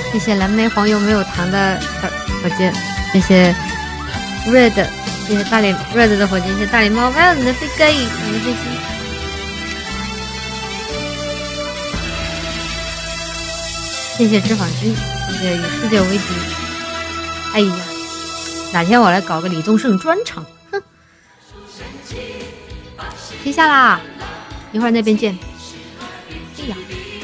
谢谢蓝莓黄油没有糖的火箭，谢谢 Red， 谢谢大脸 Red 的火箭，谢谢大脸猫，还有你的飞哥，你的飞机。谢谢脂肪君，谢谢与世界为敌。哎呀，哪天我来搞个李宗盛专场，哼！停下啦，一会儿那边见。哎呀，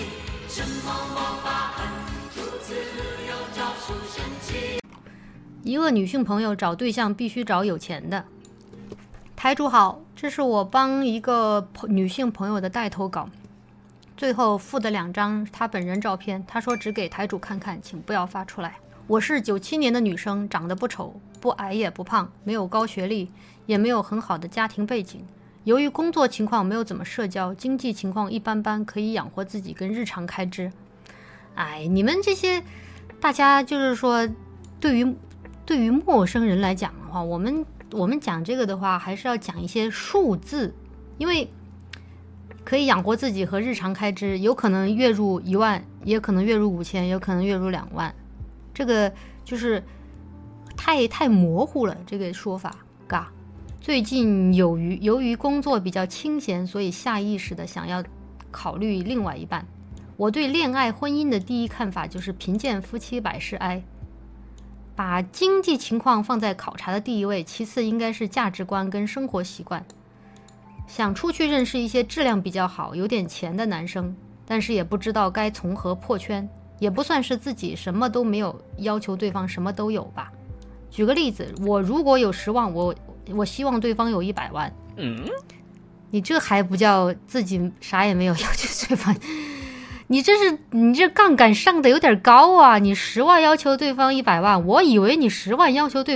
一个女性朋友找对象必须找有钱的。台主好，这是我帮一个女性朋友的带头稿。最后附的2张她本人照片，她说只给台主看看，请不要发出来。我是97年的女生，长得不丑，不矮也不胖，没有高学历，也没有很好的家庭背景。由于工作情况没有怎么社交，经济情况一般般，可以养活自己跟日常开支。哎，你们这些大家就是说，对于陌生人来讲的话，我们讲这个的话，还是要讲一些数字，因为可以养活自己和日常开支，有可能月入1万，也可能月入5000，也有可能月入2万，这个就是太模糊了，这个说法，嘎。最近由于工作比较清闲，所以下意识的想要考虑另外一半。我对恋爱婚姻的第一看法就是贫贱夫妻百事哀，把经济情况放在考察的第一位，其次应该是价值观跟生活习惯。想出去认识一些质量比较好、有点钱的男生，但是也不知道该从何破圈，也不算是自己什么都没有，要求对方什么都有吧。举个例子，我如果有10万，我希望对方有100万。你这还不叫自己啥也没有，要求对方？你这杠杆上的有点高啊！你10万要求对方100万，我以为你10万要求对方